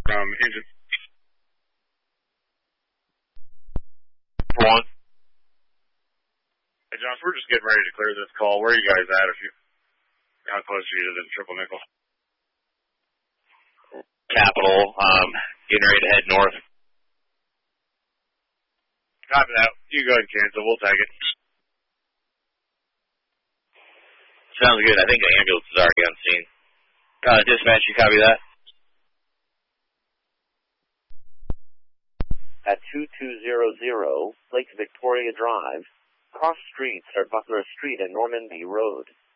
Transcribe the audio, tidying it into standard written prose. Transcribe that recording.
from engine. One. Hey, Josh, we're just getting ready to clear this call. Where are you guys at? How close are you to the Triple Nickel? Capital, getting ready to head north. Copy that. You go ahead and cancel. We'll take it. Sounds good. I think the ambulance is already on scene. Dispatch, you copy that? At 2200 Lake Victoria Drive, cross streets are Butler Street and Normandy Road.